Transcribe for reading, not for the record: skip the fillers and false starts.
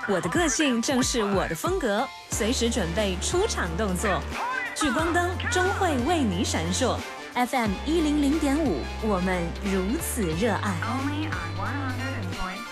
我的个性正是我的风格，随时准备出场动作。聚光灯终会为你闪烁。FM 100.5，我们如此热爱。Only on 100.5